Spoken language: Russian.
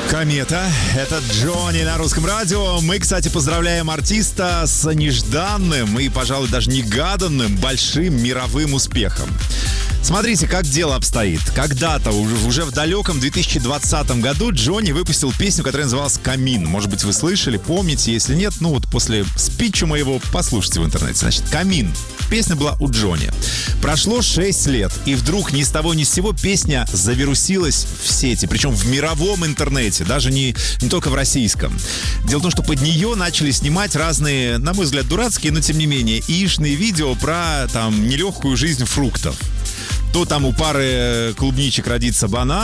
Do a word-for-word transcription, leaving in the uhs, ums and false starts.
Комета. Это Джонни на русском радио. Мы, кстати, поздравляем артиста с нежданным и, пожалуй, даже негаданным большим мировым успехом. Смотрите, как дело обстоит. Когда-то, уже в далеком две тысячи двадцатом году, Джонни выпустил песню, которая называлась «Камин». Может быть, вы слышали, помните? Если нет, ну вот после спича моего послушайте в интернете. Значит, «Камин». Песня была у Джонни. Прошло шесть лет, и вдруг ни с того ни с сего песня завирусилась в сети, причем в мировом интернете, даже не, не только в российском. Дело в том, что под нее начали снимать разные, на мой взгляд, дурацкие, но тем не менее, яичные видео про там нелегкую жизнь фруктов. То там у пары клубничек родится банан,